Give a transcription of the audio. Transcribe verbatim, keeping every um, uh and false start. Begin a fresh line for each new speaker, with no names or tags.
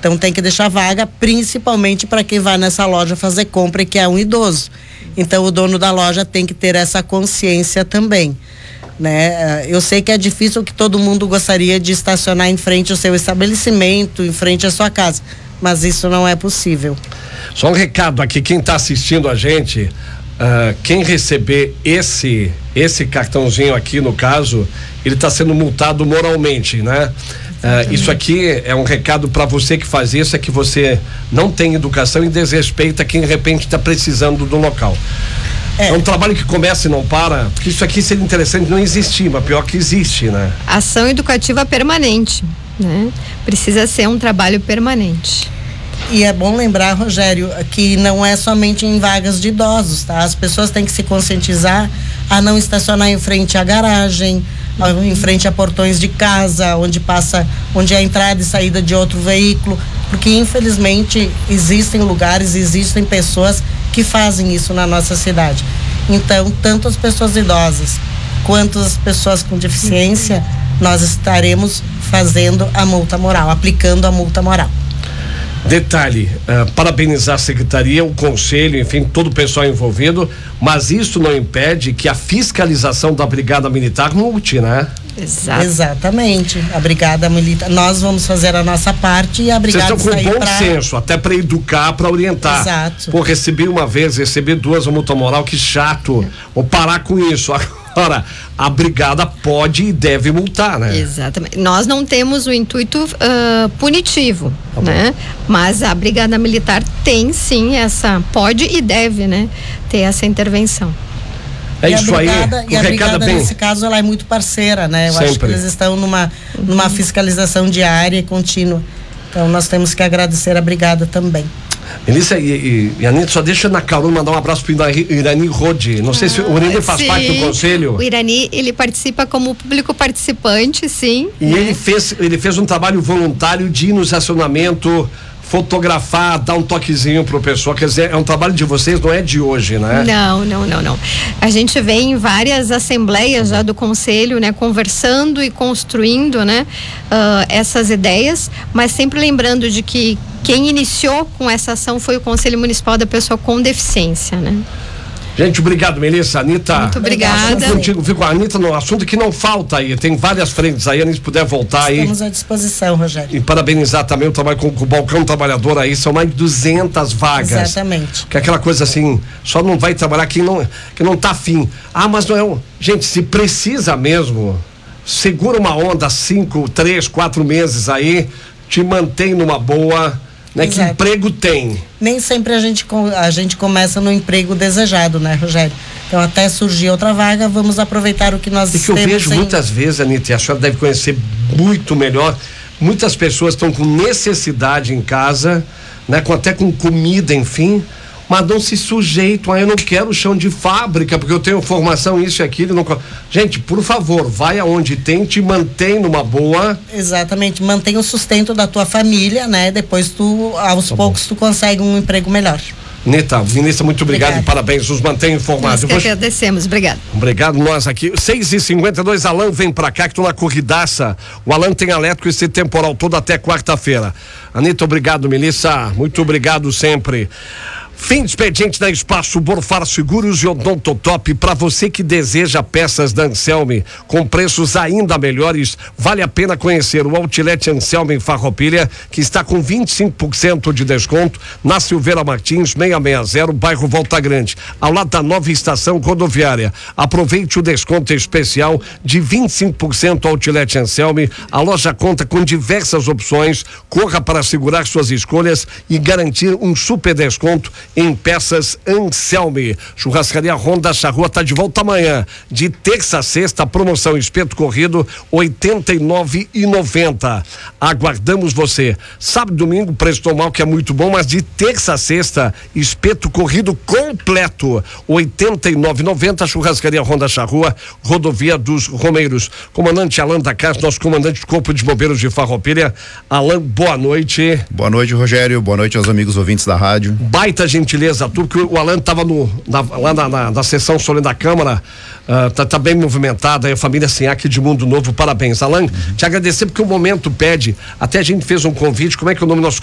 Então tem que deixar vaga, principalmente para quem vai nessa loja fazer compra e que é um idoso. Então o dono da loja tem que ter essa consciência também, né? Eu sei que é difícil, que todo mundo gostaria de estacionar em frente ao seu estabelecimento, em frente à sua casa, mas isso não é possível.
Só um recado aqui, quem está assistindo a gente, uh, quem receber esse esse cartãozinho aqui, no caso, ele está sendo multado moralmente, né? Uh, isso aqui é um recado para você que faz isso, é que você não tem educação e desrespeita quem de repente está precisando do local. É. é um trabalho que começa e não para, porque isso aqui seria interessante não existir, mas pior que existe, né?
Ação educativa permanente, né? Precisa ser um trabalho permanente.
E é bom lembrar, Rogério, que não é somente em vagas de idosos, tá? As pessoas têm que se conscientizar a não estacionar em frente à garagem, em frente a portões de casa, onde passa, onde é a entrada e saída de outro veículo, porque infelizmente existem lugares, existem pessoas que fazem isso na nossa cidade. Então, tanto as pessoas idosas quanto as pessoas com deficiência, nós estaremos fazendo a multa moral, aplicando a multa moral.
Detalhe, uh, parabenizar a secretaria, o conselho, enfim, todo o pessoal envolvido, mas isso não impede que a fiscalização da Brigada Militar multe, né?
Exato. Exatamente, a Brigada Militar, nós vamos fazer a nossa parte e a Brigada
está aí. Vocês estão com bom pra... senso, até para educar, para orientar.
Exato.
Pô, recebi uma vez, recebi duas, a multa moral, que chato, vou parar com isso. Agora, a brigada pode e deve multar, né?
Exatamente. Nós não temos o intuito uh, punitivo, tá, né? Mas a Brigada Militar tem sim essa, pode e deve, né? Ter essa intervenção.
É e isso brigada, aí.
E a brigada, bem... nesse caso, ela é muito parceira, né? Eu Sempre. acho que eles estão numa, numa fiscalização diária e contínua. Então, nós temos que agradecer a brigada também.
Melissa e, e, e Anitta, só deixa na carona mandar um abraço pro Irani Rode. Não sei ah, se o Irani faz sim. parte do conselho.
O Irani, ele participa como público participante, sim.
E né? ele fez, ele fez um trabalho voluntário de ir no estacionamento, fotografar, dar um toquezinho pro pessoal. Quer dizer, é um trabalho de vocês, não é de hoje, né?
Não, não, não, não. A gente vem em várias assembleias já do conselho, né? Conversando e construindo, né? Uh, essas ideias, mas sempre lembrando de que quem iniciou com essa ação foi o Conselho Municipal da Pessoa com Deficiência, né?
Gente, obrigado, Melissa. Anitta.
Muito obrigada.
Contigo, fico com a Anitta no assunto que não falta aí. Tem várias frentes aí, a Anitta puder voltar aí.
Estamos à disposição, Rogério.
E parabenizar também o trabalho com, com o Balcão Trabalhador aí. São mais de duzentas vagas.
Exatamente.
Que é aquela coisa assim, só não vai trabalhar quem não, que não tá afim. Ah, mas não é um. Gente, se precisa mesmo, segura uma onda cinco, três, quatro meses aí, te mantém numa boa. Né? Que emprego tem?
Nem sempre a gente, a gente começa no emprego desejado, né, Rogério? Então, até surgir outra vaga, vamos aproveitar o que nós temos.
E que eu vejo sem... muitas vezes, Anitta, e a senhora deve conhecer muito melhor, muitas pessoas estão com necessidade em casa, né, com, até com comida, enfim, mas não se sujeitam. Ah, eu não quero chão de fábrica, porque eu tenho formação, isso e aquilo. Não... Gente, por favor, vai aonde tem, te mantém numa boa.
Exatamente, mantém o sustento da tua família, né? Depois tu, aos tá poucos, bom. tu consegue um emprego melhor.
Neta, Vinícius, muito obrigado Obrigada. e parabéns, nos mantém informados.
Nós que agradecemos, obrigado.
Obrigado, nós aqui, seis e cinquenta e dois, Alan vem pra cá que tô na corridaça, o Alan tem elétrico esse temporal todo até quarta-feira. Anitta, obrigado, Melissa, muito obrado sempre. Fim de expediente da Espaço Borfar Seguros e Odontotop. Para você que deseja peças da Anselme com preços ainda melhores, vale a pena conhecer o Outlet Anselme em Farroupilha, que está com vinte e cinco por cento de desconto na Silveira Martins seiscentos e sessenta, bairro Volta Grande, ao lado da nova estação rodoviária. Aproveite o desconto especial de vinte e cinco por cento Outlet Anselme. A loja conta com diversas opções. Corra para segurar suas escolhas e garantir um super desconto em peças Anselme. Churrascaria Ronda Charrua está de volta amanhã, de terça a sexta, promoção espeto corrido oitenta e nove reais e noventa centavos. Aguardamos você. Sábado e domingo, preço normal, que é muito bom, mas de terça a sexta, espeto corrido completo oitenta e nove reais e noventa centavos. Churrascaria Ronda Charrua, rodovia dos Romeiros. Comandante Alan da Casa, nosso comandante do Corpo de Bombeiros de Farroupilha. Alan, boa noite.
Boa noite, Rogério. Boa noite aos amigos ouvintes da rádio.
Baita gentileza, tu, porque o Alan estava no, na, lá na, na, na sessão solene da Câmara, uh, tá, tá bem movimentada, a família Sinhac de Mundo Novo, parabéns. Alan, uhum. te agradecer porque o momento pede, até a gente fez um convite, como é que é o nome do nosso